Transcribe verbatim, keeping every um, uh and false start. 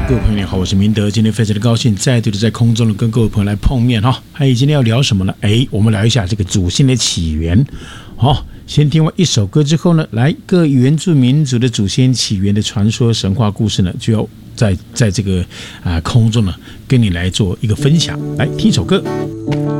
各位朋友你好，我是明德，今天非常的高兴再度的在空中的跟各位朋友来碰面哈。哎，今天要聊什么呢？哎，我们聊一下这个祖先的起源。好，先听完一首歌之后呢，来各原住民族的祖先起源的传说神话故事呢，就要在在这个啊、呃、空中呢跟你来做一个分享。来听一首歌。